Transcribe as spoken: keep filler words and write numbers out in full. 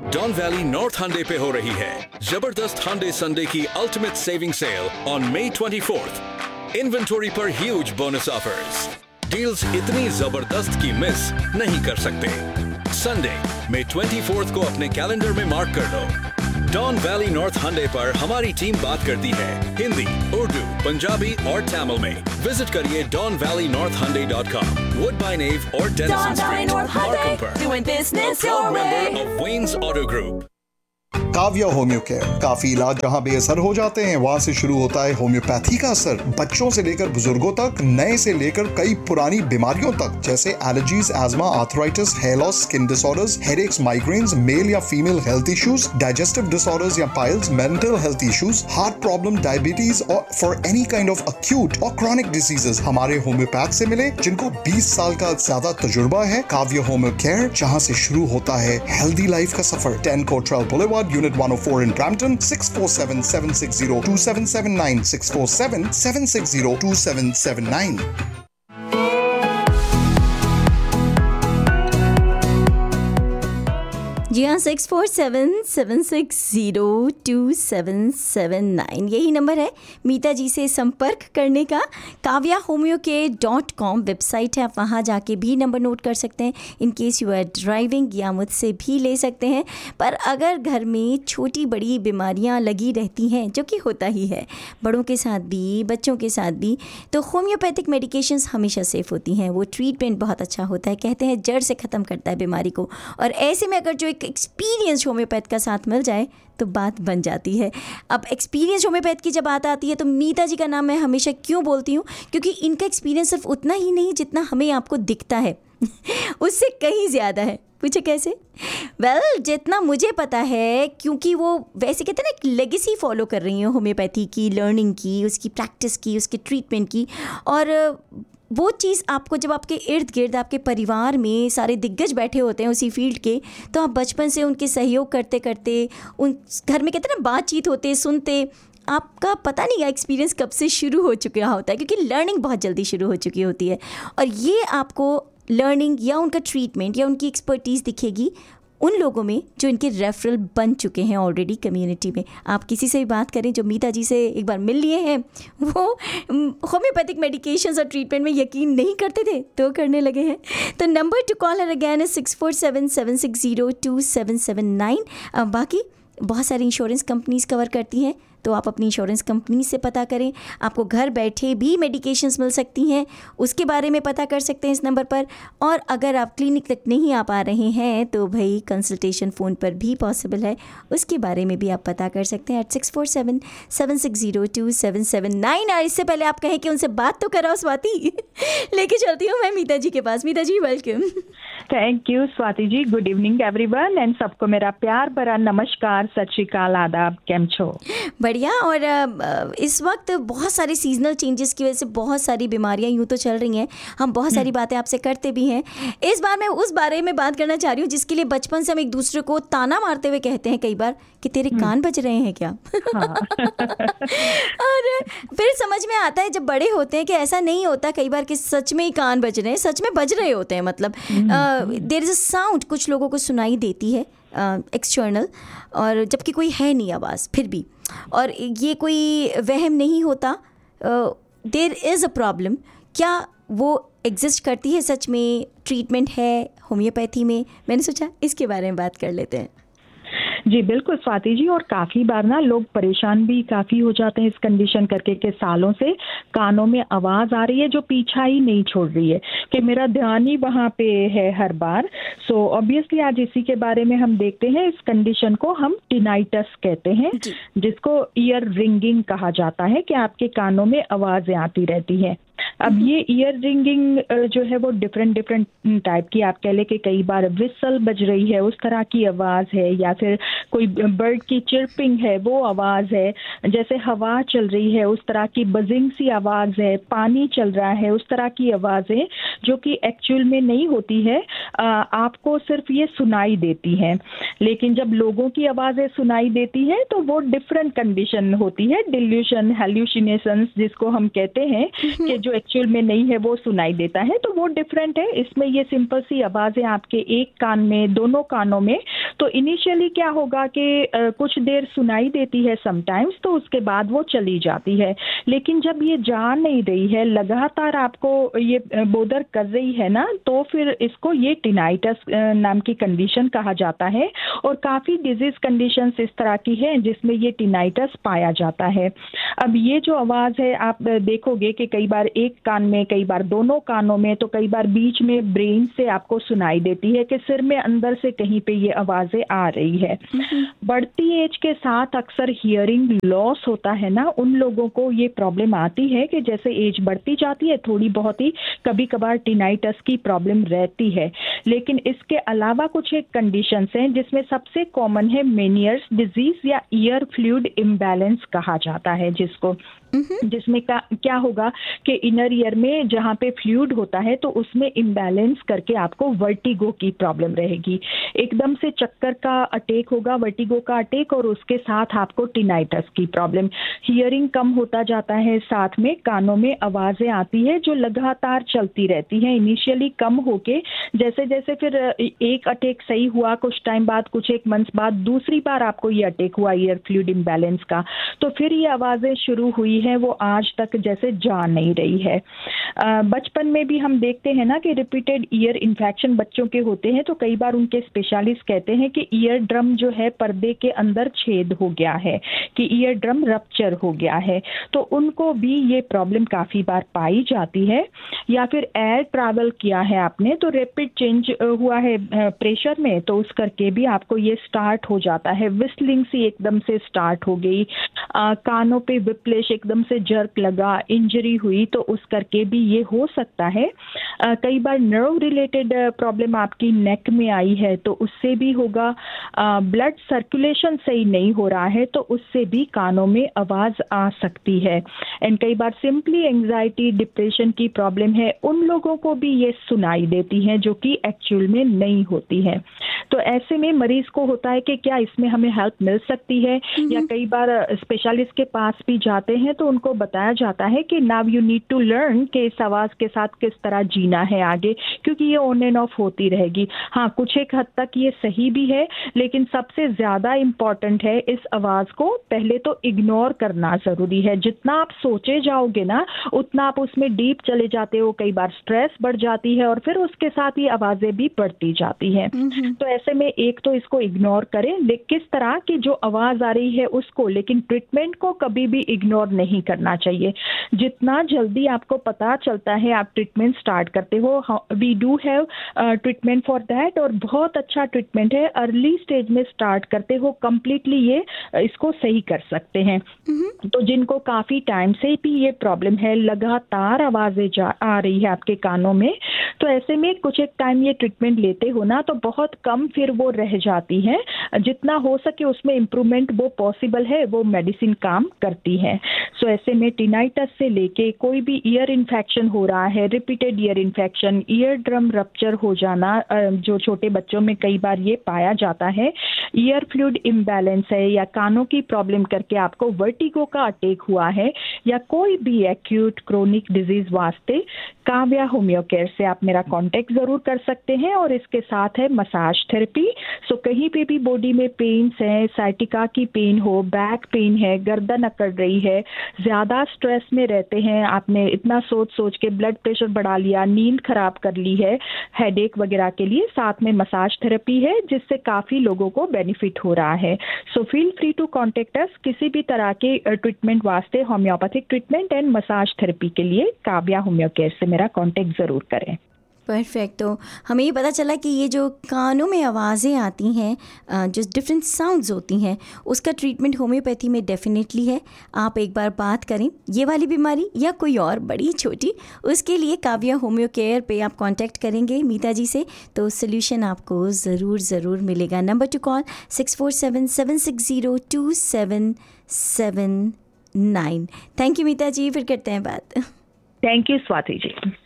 Don valley north हंडे पे हो रही है जबरदस्त हंडे संडे की ultimate saving cell on May twenty fourth. Inventory पर ह्यूज बोनस ऑफर्स। डील्स इतनी जबरदस्त की मिस नहीं कर सकते। संडे मई ट्वेंटी फोर्थ को अपने कैलेंडर में मार्क कर लो। डॉन वैली नॉर्थ हंडे पर हमारी टीम बात करती है हिंदी, उर्दू, पंजाबी और तमिल में। विजिट करिए डॉन वैली नॉर्थ हंडे डॉट कॉम, वुडबाइन एव और डेनिसन स्ट्रीट, मार्कम पर। Proud member of Wayne's Auto Group. Kavya homeo care. काफी इलाज जहां बेअसर हो जाते हैं वहां से शुरू होता है होम्योपैथी का असर। बच्चों से लेकर बुजुर्गों तक, नए से लेकर कई पुरानी बीमारियों तक, जैसे allergies, ESMA, arthritis, hair loss, skin disorders, headaches, migraines, mail या female health issues, digestive disorders या piles, mental health issues, heart problem, diabetes और for any kind of acute और क्रॉनिक डिसीजेस हमारे होम्योपैथ से मिले, जिनको बीस साल का ज्यादा तजुर्बा है। काव्या होम्यो केयर, जहां से शुरू होता है हेल्दी लाइफ का सफर। Ten Cottrell boulevard, Unit one oh four in Brampton, six four seven, seven six zero, two seven seven nine, six four seven, seven six zero, two seven seven nine. जी हाँ, six four seven seven six zero two seven seven nine यही number है मीता जी से संपर्क करने का। Kavya homeo के dot com website है, आप वहाँ जाके भी नंबर नोट कर सकते हैं in case you are driving, या मुझसे भी ले सकते हैं। पर अगर घर में छोटी बड़ी बीमारियाँ लगी रहती हैं, जो कि होता ही है बड़ों के साथ भी बच्चों के साथ भी, तो होम्योपैथिक मेडिकेशंस हमेशा सेफ़ होती हैं। वो ट्रीटमेंट बहुत अच्छा होता है, कहते हैं जड़ से ख़त्म करता है बीमारी को। और ऐसे में अगर जो एक एक्सपीरियंस होम्योपैथ का साथ मिल जाए तो बात बन जाती है। अब एक्सपीरियंस होम्योपैथ की जब बात आती है तो मीता जी का नाम मैं हमेशा क्यों बोलती हूँ, क्योंकि इनका एक्सपीरियंस सिर्फ उतना ही नहीं जितना हमें आपको दिखता है उससे कहीं ज़्यादा है। पूछे कैसे? वेल well, जितना मुझे पता है, क्योंकि वो वैसे कहते हैं ना एक लेगेसी फॉलो कर रही हैं होम्योपैथी की, लर्निंग की, उसकी प्रैक्टिस की, उसके ट्रीटमेंट की। और वो चीज़ आपको जब आपके इर्द गिर्द आपके परिवार में सारे दिग्गज बैठे होते हैं उसी फील्ड के, तो आप बचपन से उनके सहयोग करते करते उन घर में कहते हैं ना बातचीत होते सुनते, आपका पता नहीं एक्सपीरियंस कब से शुरू हो चुका होता है, क्योंकि लर्निंग बहुत जल्दी शुरू हो चुकी होती है। और ये आपको लर्निंग या उनका ट्रीटमेंट या उनकी एक्सपर्टीज़ दिखेगी उन लोगों में जो इनके रेफरल बन चुके हैं ऑलरेडी कम्युनिटी में। आप किसी से भी बात करें जो मीता जी से एक बार मिल लिए हैं, वो होम्योपैथिक मेडिकेशंस और ट्रीटमेंट में यकीन नहीं करते थे तो करने लगे हैं। तो नंबर टू कॉल है अगैन है six four seven seven six zero two seven seven nine. बाकी बहुत सारी इंश्योरेंस कंपनीज़ कवर करती हैं, तो आप अपनी इंश्योरेंस कंपनी से पता करें। आपको घर बैठे भी मेडिकेशंस मिल सकती हैं, उसके बारे में पता कर सकते हैं इस नंबर पर। और अगर आप क्लिनिक तक नहीं आ पा रहे हैं तो भाई कंसल्टेशन फ़ोन पर भी पॉसिबल है, उसके बारे में भी आप पता कर सकते हैं eight six four seven seven six zero two seven seven nine. और इससे पहले आप कहें कि उनसे बात तो कराओ स्वाति लेके चलती हूँ मैं मीता जी के पास। मीता जी welcome. Thank you Swati ji. Good evening everyone and सबको मेरा प्यार भरा नमस्कार, सत श्री अकाल, आदाब, केम छो? बढ़िया। और इस वक्त बहुत सारे सीजनल चेंजेस की वजह से बहुत सारी बीमारियां यूँ तो चल रही हैं, हम बहुत सारी बातें आपसे करते भी हैं। इस बार मैं उस बारे में बात करना चाह रही हूँ जिसके लिए बचपन से हम एक दूसरे को ताना मारते हुए कहते हैं कई बार कि तेरे कान बज रहे हैं क्या? हाँ। और फिर समझ में आता है जब बड़े होते हैं कि ऐसा नहीं होता कई बार कि सच में ही कान बज रहे हैं, सच में बज रहे होते हैं। मतलब देयर इज़ अ साउंड कुछ लोगों को सुनाई देती है एक्सटर्नल, uh, और जबकि कोई है नहीं आवाज़ फिर भी, और ये कोई वहम नहीं होता, देयर इज़ अ प्रॉब्लम। क्या वो एग्जिस्ट करती है सच में? ट्रीटमेंट है होम्योपैथी में? मैंने सोचा इसके बारे में बात कर लेते हैं। जी बिल्कुल स्वाति जी। और काफ़ी बार ना लोग परेशान भी काफ़ी हो जाते हैं इस कंडीशन करके के सालों से कानों में आवाज़ आ रही है जो पीछा ही नहीं छोड़ रही है, कि मेरा ध्यान ही वहाँ पे है हर बार। सो ऑब्वियसली आज इसी के बारे में हम देखते हैं। इस कंडीशन को हम टिनाइटस कहते हैं, जिसको ईयर रिंगिंग कहा जाता है, कि आपके कानों में आवाज़ें आती रहती हैं। अब ये ईयर रिंगिंग जो है वो डिफरेंट डिफरेंट टाइप की, आप कह ले कि कई बार विसल बज रही है उस तरह की आवाज़ है, या फिर कोई बर्ड की चिर्पिंग है वो आवाज़ है, जैसे हवा चल रही है उस तरह की बजिंग सी आवाज़ है, पानी चल रहा है उस तरह की आवाज़ें, जो कि एक्चुअल में नहीं होती है, आ, आपको सिर्फ ये सुनाई देती हैं। लेकिन जब लोगों की आवाज़ें सुनाई देती हैं तो वो डिफरेंट कंडीशन होती है, डिल्यूशन, हेल्यूसिनेशंस जिसको हम कहते हैं, कि जो एक्चुअल में नहीं है वो सुनाई देता है, तो वो डिफरेंट है। इसमें ये सिंपल सी आवाज़ें आपके एक कान में, दोनों कानों में तो इनिशियली क्या होगा कि कुछ देर सुनाई देती है समटाइम्स, तो उसके बाद वो चली जाती है। लेकिन जब ये जा नहीं रही है, लगातार आपको ये बोदर कर रही है ना, तो फिर इसको ये टिनाइटस नाम की कंडीशन कहा जाता है। और काफ़ी डिजीज कंडीशंस इस तरह की है जिसमें ये टिनाइटस पाया जाता है। अब ये जो आवाज़ है, आप देखोगे कि कई बार एक कान में, कई बार दोनों कानों में, तो कई बार बीच में ब्रेन से आपको सुनाई देती है कि सिर में अंदर से कहीं पे ये आवाज़ें आ रही है। बढ़ती एज के साथ अक्सर हियरिंग लॉस होता है ना, उन लोगों को ये प्रॉब्लम आती है कि जैसे एज बढ़ती जाती है थोड़ी बहुत ही कभी कभार टिनाइटस की प्रॉब्लम रहती है। लेकिन इसके अलावा कुछ एक कंडीशंस हैं जिसमें सबसे कॉमन है मेनियर्स डिजीज या ईयर फ्लूइड इम्बैलेंस कहा जाता है, जिसको जिसमें का क्या होगा कि इनर ईयर में जहाँ पे फ्लूइड होता है तो उसमें इम्बैलेंस करके आपको वर्टिगो की प्रॉब्लम रहेगी। एकदम से चक्कर का अटैक होगा, वर्टिगो का अटैक, और उसके साथ आपको टिनाइटस की प्रॉब्लम। हियरिंग कम होता जाता है, साथ में कानों में आवाज़ें आती है जो लगातार चलती रहती हैं, इनिशियली कम होके जैसे जैसे फिर एक अटैक सही हुआ, कुछ टाइम बाद, कुछ एक मंथ बाद दूसरी बार आपको ये अटैक हुआ ईयर फ्लूइड इम्बैलेंस का, तो फिर ये आवाज़ें शुरू हुई है, वो आज तक जैसे जा नहीं रही है। बचपन में भी हम देखते हैं ना कि रिपीटेड ईयर इन्फेक्शन बच्चों के होते हैं, तो कई बार उनके स्पेशलिस्ट कहते हैं कि ईयर ड्रम जो है पर्दे के अंदर छेद हो गया है, कि ईयर ड्रम रप्चर हो गया है, तो उनको भी ये प्रॉब्लम काफ़ी बार पाई जाती है। या फिर एयर ट्रैवल किया है आपने तो रैपिड चेंज हुआ है प्रेशर में, तो उस करके भी आपको ये स्टार्ट हो जाता है। विस्लिंग सी एकदम से स्टार्ट हो गई, आ, कानों पे विप्लेश एकदम से जर्क लगा, इंजरी हुई, तो उस करके भी ये हो सकता है। आ, कई बार नर्व रिलेटेड प्रॉब्लम आपकी नेक में आई है तो उससे भी होगा। ब्लड सर्कुलेशन सही नहीं हो रहा है तो उससे भी कानों में आवाज़ आ सकती है। एंड कई बार सिंपली एंग्जाइटी डिप्रेशन की प्रॉब्लम है, उन लोगों को भी ये सुनाई देती है जो कि एक्चुअल में नहीं होती है। तो ऐसे में मरीज को होता है कि क्या इसमें हमें हेल्प मिल सकती है, या कई बार स्पेशलिस्ट के पास भी जाते हैं तो उनको बताया जाता है कि now you need to learn कि इस आवाज़ के साथ किस तरह जीना है आगे, क्योंकि ये ऑन एंड ऑफ होती रहेगी। हाँ, कुछ एक हद तक ये सही भी है, लेकिन सबसे ज़्यादा इम्पॉर्टेंट है इस आवाज़ को पहले तो इग्नोर करना ज़रूरी है। जितना आप सोचे जाओगे ना उतना आप उसमें डीप चले जाते हो, कई बार स्ट्रेस बढ़ जाती है और फिर उसके साथ ये आवाज़ें भी बढ़ती जाती हैं। तो ऐसे में एक तो इसको इग्नोर करें, लेकिन किस तरह की जो आवाज़ आ रही है उसको, लेकिन ट्रीटमेंट को कभी भी इग्नोर नहीं करना चाहिए। जितना जल्दी आपको पता चलता है आप ट्रीटमेंट स्टार्ट करते हो, we do have treatment for that, और बहुत अच्छा ट्रीटमेंट है। अर्ली स्टेज में स्टार्ट करते हो, कंप्लीटली ये इसको सही कर सकते हैं। तो जिनको काफ़ी टाइम से भी ये प्रॉब्लम है, लगातार आवाज़ें जा आ रही है आपके कानों में, तो ऐसे में कुछ एक टाइम ये ट्रीटमेंट लेते हो ना तो बहुत कम फिर वो रह जाती है। जितना हो सके उसमें इम्प्रूवमेंट वो पॉसिबल है, वो मेडिसिन काम करती है। सो ऐसे में टिनाइटस से लेके कोई भी ईयर इन्फेक्शन हो रहा है, repeated ear infection, ear drum rupture हो जाना, जो छोटे बच्चों में कई बार ये पाया जाता है, ईयर फ्लूइड इम्बैलेंस है, या कानों की प्रॉब्लम करके आपको वर्टिगो का अटैक हुआ है, या कोई भी एक्यूट क्रोनिक डिजीज वास्ते काव्या होम्यो केयर से आप मेरा कांटेक्ट ज़रूर कर सकते हैं। और इसके साथ है मसाज थेरेपी। सो कहीं पे भी बॉडी में पेन्स हैं, साइटिका की पेन हो, बैक पेन है, गर्दन अकड़ रही है, ज़्यादा स्ट्रेस में रहते हैं, आपने इतना सोच सोच के ब्लड प्रेशर बढ़ा लिया, नींद खराब कर ली है, हेडेक वगैरह के लिए साथ में मसाज थेरेपी है जिससे काफ़ी लोगों को बेनिफिट हो रहा है। So feel free to contact us किसी भी तरह के ट्रीटमेंट वास्ते, homeopathic treatment and massage therapy के लिए काव्या होम्यो केयर से मेरा कॉन्टेक्ट ज़रूर करें। परफेक्ट। तो हमें ये पता चला कि ये जो कानों में आवाज़ें आती हैं, जो डिफरेंट साउंड्स होती हैं, उसका ट्रीटमेंट होम्योपैथी में डेफिनेटली है। आप एक बार बात करें ये वाली बीमारी या कोई और बड़ी छोटी, उसके लिए काव्या होम्यो केयर पे आप कांटेक्ट करेंगे मीता जी से तो सोल्यूशन आपको ज़रूर ज़रूर मिलेगा। Number two call six four seven seven six zero two seven seven nine. Thank you मीता जी, फिर करते हैं बात। Thank you Swati ji.